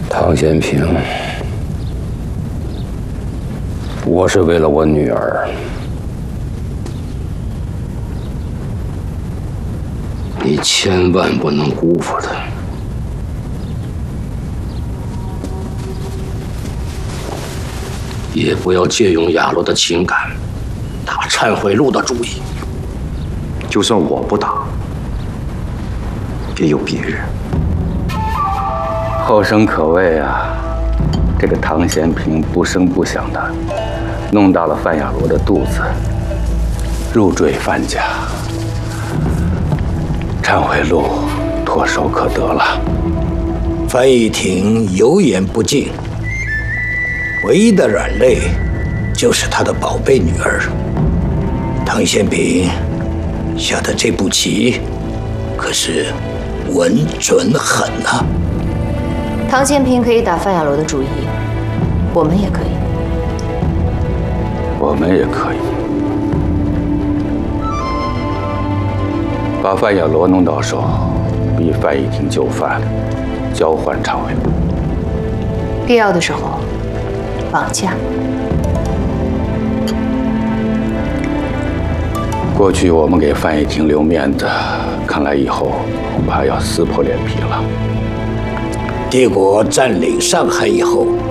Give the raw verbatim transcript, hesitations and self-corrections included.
唐显平，我是为了我女儿，你千万不能辜负她。也不要借用亚罗的情感，打忏悔录的主意。 就算我不打，也有别人。 后生可畏啊！这个唐显平不声不响的弄大了范亚罗的肚子，入赘范家，忏悔录唾手可得了。 范逸庭油盐不进，唯一的软肋就是他的宝贝女儿唐显平下的这步棋，可是稳准狠啊！ 唐显平可以打范亚罗的主意，我们也可以。 我们也可以把范亚罗弄到手，逼范逸庭就范，交换忏悔录。 必要的时候，绑架。 过去我们给范逸庭留面子，看来以后恐怕要撕破脸皮了。 帝国占领上海以后，